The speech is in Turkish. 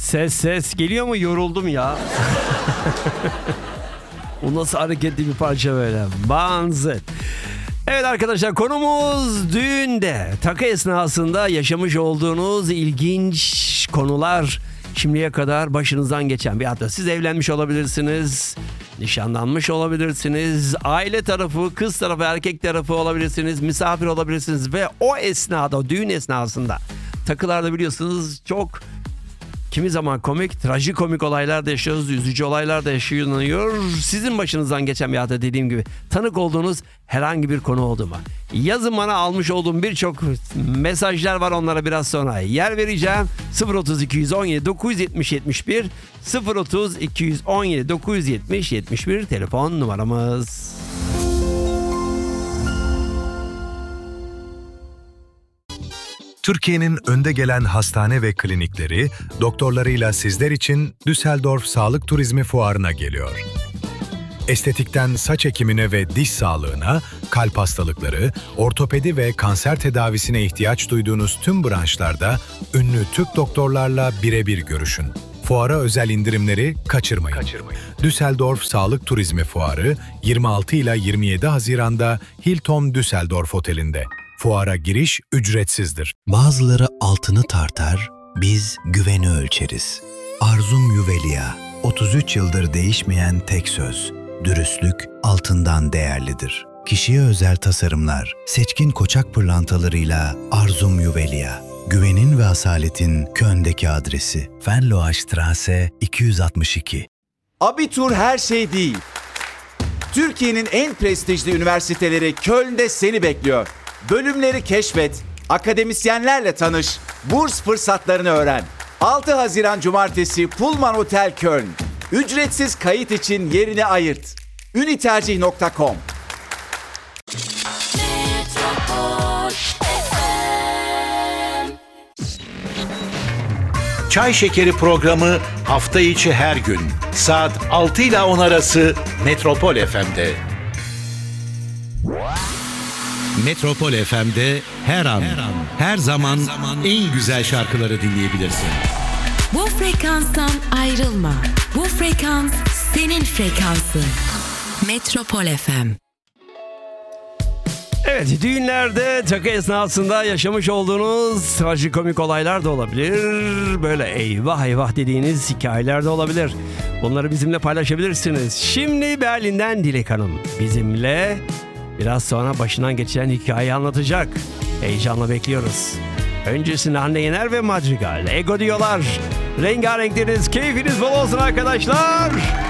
Ses geliyor mu? Yoruldum ya. O nasıl hareketli bir parça böyle. Banzet. Evet arkadaşlar, konumuz düğünde. Takı esnasında yaşamış olduğunuz ilginç konular, şimdiye kadar başınızdan geçen bir hatta siz evlenmiş olabilirsiniz, nişanlanmış olabilirsiniz, aile tarafı, kız tarafı, erkek tarafı olabilirsiniz, misafir olabilirsiniz ve o esnada, o düğün esnasında takılarda biliyorsunuz çok kimi zaman komik, trajikomik olaylar da yaşıyoruz, üzücü olaylar da yaşanıyor. Sizin başınızdan geçen bir hatta dediğim gibi tanık olduğunuz herhangi bir konu oldu mu? Yazın bana, almış olduğum birçok mesajlar var, onlara biraz sonra yer vereceğim. 030 217 970 71 030 217 970 71 telefon numaramız. Türkiye'nin önde gelen hastane ve klinikleri doktorlarıyla sizler için Düsseldorf Sağlık Turizmi Fuarı'na geliyor. Estetikten saç ekimine ve diş sağlığına, kalp hastalıkları, ortopedi ve kanser tedavisine ihtiyaç duyduğunuz tüm branşlarda ünlü Türk doktorlarla birebir görüşün. Fuara özel indirimleri kaçırmayın. Düsseldorf Sağlık Turizmi Fuarı 26 ila 27 Haziran'da Hilton Düsseldorf Oteli'nde. Fuara giriş ücretsizdir. Bazıları altını tartar, biz güveni ölçeriz. Arzum Juvelia, 33 yıldır değişmeyen tek söz. Dürüstlük altından değerlidir. Kişiye özel tasarımlar, seçkin koçak pırlantalarıyla Arzum Juvelia. Güvenin ve asaletin Köln'deki adresi. Venloastraße 262. Abitur her şey değil. Türkiye'nin en prestijli üniversiteleri Köln'de seni bekliyor. Bölümleri keşfet, akademisyenlerle tanış, burs fırsatlarını öğren. 6 Haziran Cumartesi Pullman Otel Köln. Ücretsiz kayıt için yerini ayırt. Unitercih.com. Çay Şekeri programı hafta içi her gün saat 6 ile 10 arası Metropol FM'de. Metropol FM'de her an, her zaman en güzel şarkıları dinleyebilirsin. Bu frekanstan ayrılma. Bu frekans senin frekansın. Metropol FM. Evet, düğünlerde takı esnasında yaşamış olduğunuz trajikomik olaylar da olabilir. Böyle eyvah eyvah dediğiniz hikayeler de olabilir. Bunları bizimle paylaşabilirsiniz. Şimdi Berlin'den Dilek Hanım bizimle biraz sonra başından geçen hikayeyi anlatacak. Heyecanla bekliyoruz. Öncesinde Hande Yener ve Madrigal. Ego diyorlar. Rengarenk deniz, keyfiniz bol olsun arkadaşlar.